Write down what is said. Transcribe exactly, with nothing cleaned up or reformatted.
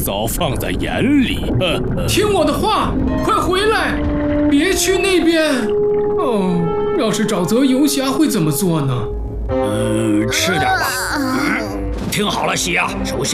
早放在眼里。呵呵听我的话，快回来，别去那边。哦，要是沼泽游侠会怎么做呢？ 嗯，吃点吧。嗯，听好了，西亚，首先。